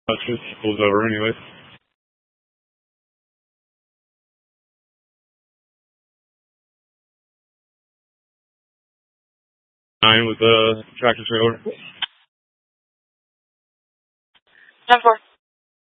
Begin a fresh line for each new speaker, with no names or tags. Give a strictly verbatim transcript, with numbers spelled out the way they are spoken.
Just pulls over anyway. Nine with the tractor trailer.
ten four.